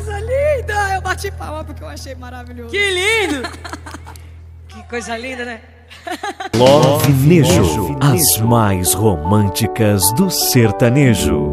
coisa linda! Eu bati palma porque eu achei maravilhoso. Que lindo! Que coisa linda, né? Love Nejo, as mais românticas do sertanejo.